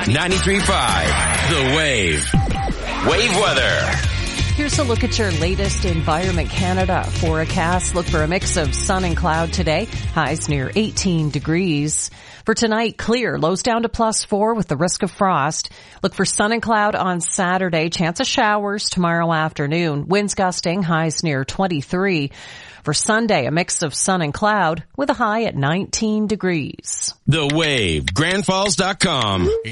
93.5 The Wave. Wave weather. Here's a look at your latest Environment Canada forecast. Look for a mix of sun and cloud today. Highs near 18 degrees. For tonight, clear. Lows down to +4 with the risk of frost. Look for sun and cloud on Saturday. Chance of showers tomorrow afternoon. Winds gusting. Highs near 23. For Sunday, a mix of sun and cloud with a high at 19 degrees. The Wave. GrandFalls.com.